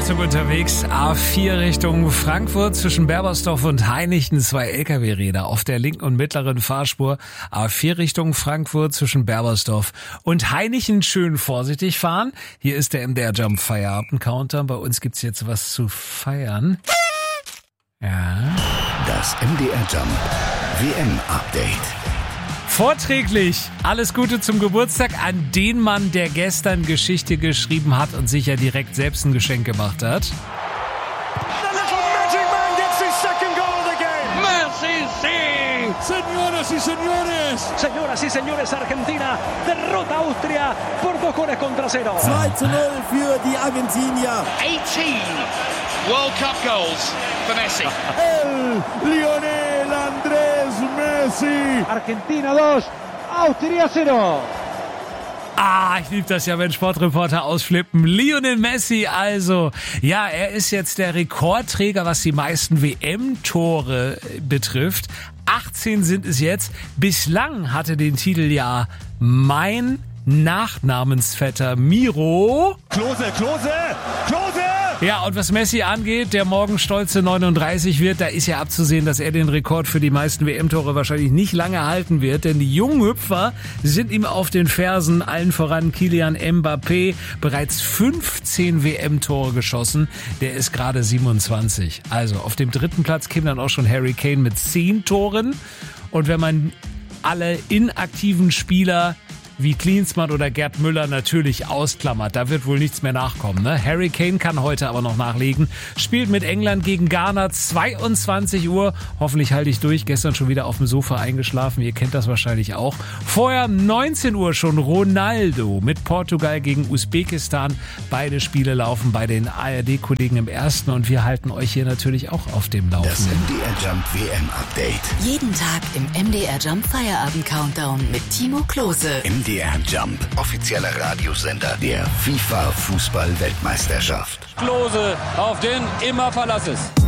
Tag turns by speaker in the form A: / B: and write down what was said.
A: Achtung unterwegs, A4 Richtung Frankfurt zwischen Berbersdorf und Hainichen 2 LKW-Räder auf der linken und mittleren Fahrspur. A4 Richtung Frankfurt zwischen Berbersdorf und Hainichen schön vorsichtig fahren. Hier ist der MDR Jump Feierabend-Counter. Bei uns gibt's jetzt was zu feiern. Ja.
B: Das MDR Jump WM-Update.
A: Vorträglich alles Gute zum Geburtstag an den Mann, der gestern Geschichte geschrieben hat und sich ja direkt selbst ein Geschenk gemacht hat.
C: The little magic man gets his second goal of the game. Messi, sí.
D: Señoras y señores.
E: Señoras y señores, Argentina derrota a Austria por 2-0.
D: 2-0 für die Argentinier.
F: 18 World Cup goals for Messi.
D: Lionel Andrés Messi.
E: Argentina 2, Austria 0.
A: Ich liebe das ja, wenn Sportreporter ausflippen. Lionel Messi also. Ja, er ist jetzt der Rekordträger, was die meisten WM-Tore betrifft. 18 sind es jetzt. Bislang hatte den Titel ja mein Nachnamensvetter Miro.
C: Klose.
A: Ja, und was Messi angeht, der morgen stolze 39 wird, da ist ja abzusehen, dass er den Rekord für die meisten WM-Tore wahrscheinlich nicht lange halten wird, denn die jungen Hüpfer sind ihm auf den Fersen, allen voran Kylian Mbappé, bereits 15 WM-Tore geschossen, der ist gerade 27. Also auf dem dritten Platz käme dann auch schon Harry Kane mit 10 Toren und wenn man alle inaktiven Spieler wie Klinsmann oder Gerd Müller natürlich ausklammert. Da wird wohl nichts mehr nachkommen. Ne? Harry Kane kann heute aber noch nachlegen. Spielt mit England gegen Ghana 22 Uhr. Hoffentlich halte ich durch. Gestern schon wieder auf dem Sofa eingeschlafen. Ihr kennt das wahrscheinlich auch. Vorher 19 Uhr schon Ronaldo mit Portugal gegen Usbekistan. Beide Spiele laufen bei den ARD-Kollegen im Ersten und wir halten euch hier natürlich auch auf dem
B: Das
A: Laufenden.
B: MDR Jump WM-Update.
G: Jeden Tag im MDR Jump Feierabend-Countdown mit Timo Klose.
B: MDR Jump, offizieller Radiosender der FIFA-Fußball-Weltmeisterschaft.
H: Klose, auf den immer Verlass ist.